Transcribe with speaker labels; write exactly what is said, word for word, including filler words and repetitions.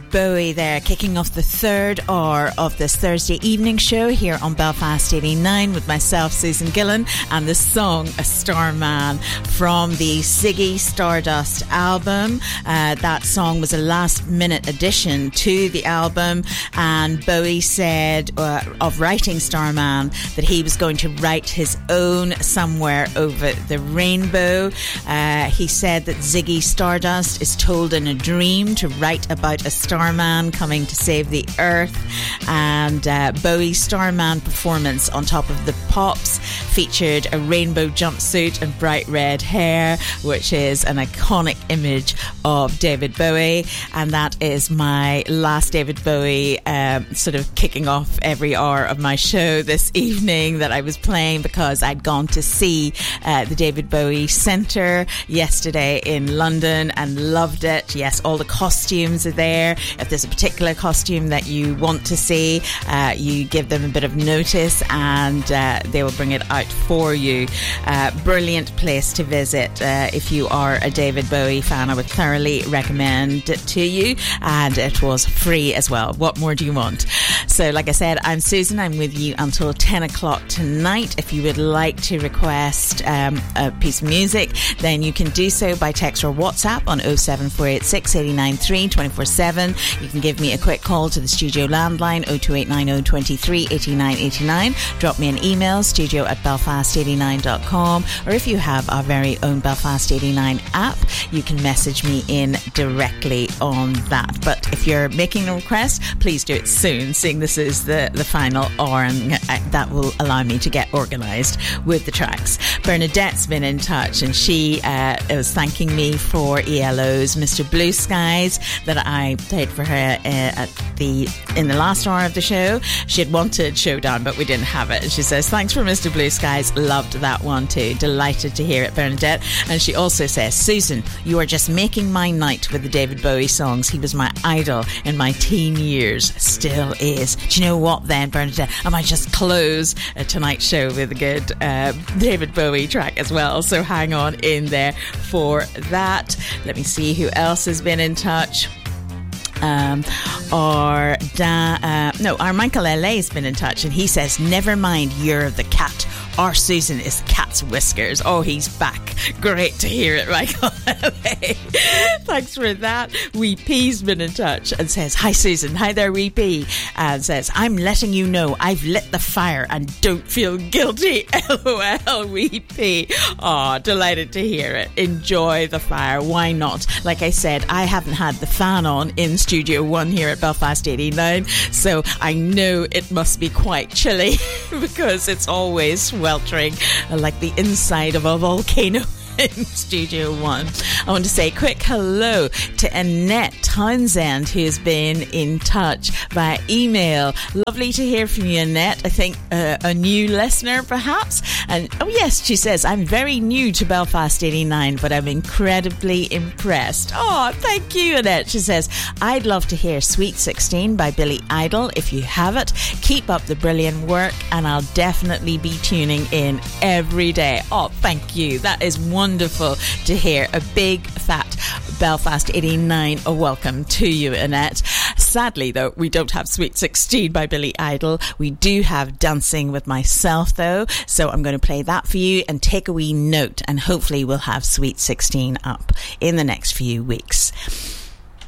Speaker 1: Bowie there, kicking off the third hour of this Thursday evening show here on Belfast eighty-nine with myself, Susan Gillan, and the song A Starman from the Ziggy Stardust album. Uh, that song was a last minute addition to the album, and Bowie said uh, of writing Starman that he was going to write his own Somewhere Over the Rainbow. Uh, he said that Ziggy Stardust is told in a dream to write about a Starman coming to save the earth, and uh, Bowie's Starman performance on Top of the Pops featured a rainbow jumpsuit and bright red hair, which is an iconic image of David Bowie. And that is my last David Bowie um, sort of kicking off every hour of my show this evening that I was playing, because I'd gone to see uh, the David Bowie Centre yesterday in London and loved it. Yes, all the costumes are there. If there's a particular costume that you want to see, uh, you give them a bit of notice and uh, they will bring it out for you. Uh, brilliant place to visit uh, if you are a David Bowie fan. I would thoroughly recommend it to you, and it was free as well. What more do you want? So like I said, I'm Susan. I'm with you until ten o'clock tonight. If you would like to request um, a piece of music, then you can do so by text or WhatsApp on oh seven four eight six, eight nine three, two four seven. You can give me a quick call to the studio landline oh two eight nine oh, two three, eight nine eight nine. Drop me an email, studio at belfast eighty-nine dot com, or if you have our very own Belfast eighty-nine app, you can message me in directly on that. But if you're making a request, please do it soon, seeing this is the, the final hour, and that will allow me to get organised with the tracks. Bernadette's been in touch, and she uh, was thanking me for E L O's Mister Blue Skies that I played for her uh, at the in the last hour of the show. She had wanted Showdown, but we didn't have it. And she says, thanks for Mister Blue Skies. Loved that one too. Delighted to hear it, Bernadette. And she also says, Susan, you are just making my night with the David Bowie songs. He was my idol in my teen years. Still is. Do you know what then, Bernadette? I might just close a tonight's show with a good uh, David Bowie track as well. So hang on in there for that. Let me see who else has been in touch. Um, our da, uh, no, our Michael L A has been in touch, and he says, never mind, you're the cat. Our Susan is the cat's whiskers. Oh, he's back. Great to hear it, Michael L A. Thanks for that. Wee P's been in touch and says, hi Susan, hi there Wee P, and says, I'm letting you know I've lit the fire and don't feel guilty. LOL, Wee P. Oh, delighted to hear it. Enjoy the fire. Why not? Like I said, I haven't had the fan on in Studio One here at Belfast eighty-nine, so I know it must be quite chilly because it's always sweltering like the inside of a volcano in Studio One. I want to say a quick hello to Annette Townsend, who's been in touch via email. Lovely to hear from you, Annette. I think uh, a new listener perhaps. And oh yes, she says, I'm very new to Belfast eighty-nine, but I'm incredibly impressed. Oh, thank you, Annette. She says, I'd love to hear Sweet sixteen by Billy Idol. If you have it, keep up the brilliant work, and I'll definitely be tuning in every day. Oh, thank you. That is wonderful. Wonderful to hear. A big fat Belfast eighty-nine a welcome to you, Annette. Sadly though, we don't have Sweet sixteen by Billy Idol. We do have Dancing with Myself though, so I'm going to play that for you and take a wee note, and hopefully we'll have Sweet sixteen up in the next few weeks.